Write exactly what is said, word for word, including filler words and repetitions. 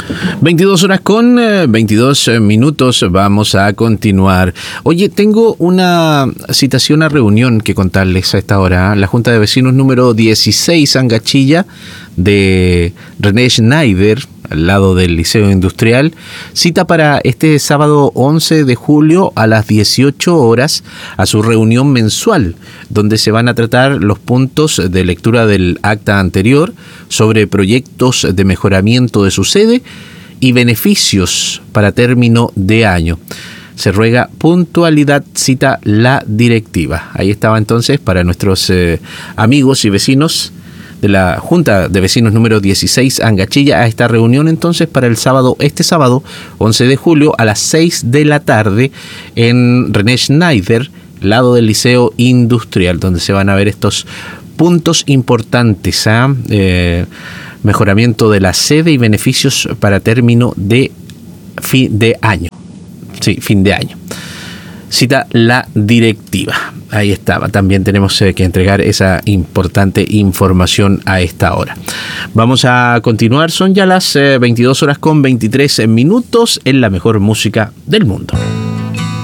veintidós horas con eh, veintidós minutos, vamos a continuar. Oye, tengo una citación a reunión que contarles a esta hora. La Junta de Vecinos número dieciséis, Angachilla, de René Schneider, al lado del Liceo Industrial, cita para este sábado once de julio a las dieciocho horas a su reunión mensual, donde se van a tratar los puntos de lectura del acta anterior sobre proyectos de mejoramiento de su sede y beneficios para término de año. Se ruega puntualidad, cita la directiva. Ahí estaba entonces para nuestros eh, amigos y vecinos de la Junta de Vecinos número dieciséis, Angachilla, a esta reunión entonces para el sábado, este sábado once de julio a las seis de la tarde en René Schneider, lado del Liceo Industrial, donde se van a ver estos puntos importantes, ¿eh? Eh, mejoramiento de la sede y beneficios para término de fin de año. Sí, fin de año. Cita la directiva. Ahí estaba. También tenemos eh, que entregar esa importante información a esta hora. Vamos a continuar. Son ya las eh, veintidós horas con veintitrés minutos en la mejor música del mundo.